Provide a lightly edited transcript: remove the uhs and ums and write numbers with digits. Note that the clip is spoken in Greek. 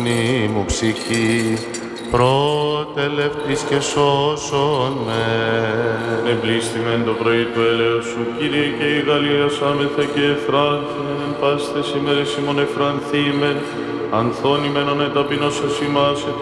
ταπεινή μου ψυχή, προτελευτής και σώσον με. Εμπλήστημεν το πρωί του έλεος σου, Κύριε, και η Γαλλία σάμεθα και εφράνθημεν, εν πάστες ημέρες ημών εφρανθήμεν, ανθώνημεν ανεταπεινώσας ημάς,